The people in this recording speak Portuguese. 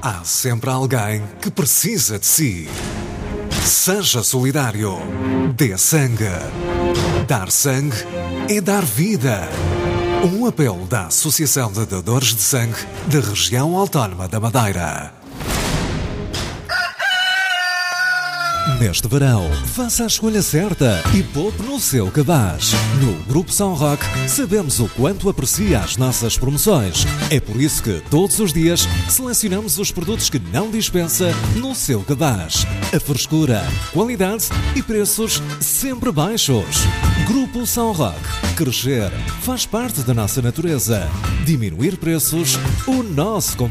Há sempre alguém que precisa de si. Seja solidário. Dê sangue. Dar sangue é dar vida. Um apelo da Associação de Doadores de Sangue da Região Autónoma da Madeira. Neste verão, faça a escolha certa e poupe no seu cabaz. No Grupo São Roque, sabemos o quanto aprecia as nossas promoções. É por isso que, todos os dias, selecionamos os produtos que não dispensa no seu cabaz. A frescura, qualidade e preços sempre baixos. Grupo São Roque. Crescer faz parte da nossa natureza. Diminuir preços, o nosso compromisso.